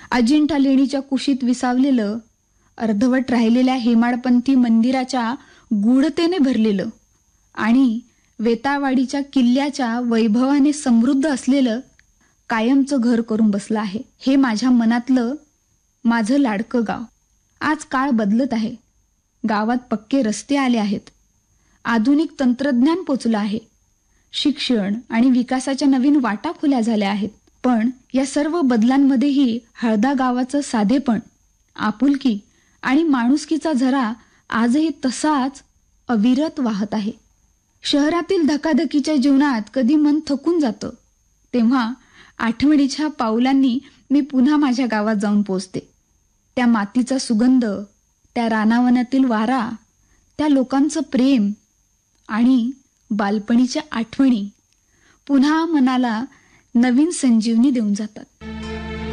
अजिंठा लेणीच्या कुशीत विसावलेलं, अर्धवट राहिलेल्या हेमाडपंथी मंदिराच्या गूढतेने भरलेलं आणि वेताळवाडीच्या किल्ल्याच्या वैभवाने समृद्ध असलेलं कायमचं घर करून बसलं आहे. हे माझ्या मनातलं माझं लाडकं गाव. आज काळ बदलत आहे. गावात पक्के रस्ते आले आहेत. आधुनिक तंत्रज्ञान पोचलं आहे. शिक्षण आणि विकासाच्या नवीन वाटा खुल्या झाल्या आहेत. पण या सर्व बदलांमध्येही हळदा गावाचं साधेपण, आपुलकी आणि माणुसकीचा झरा आजही तसाच अविरत वाहत आहे. शहरातील धकाधकीच्या जीवनात कधी मन थकून जातं, तेव्हा आठवणीच्या पावलांनी मी पुन्हा माझ्या गावात जाऊन पोचते. त्या मातीचा सुगंध, त्या रानावनातील वारा, त्या लोकांचं प्रेम आणि बालपणीच्या आठवणी पुन्हा मनाला नवीन संजीवनी देऊन जातात.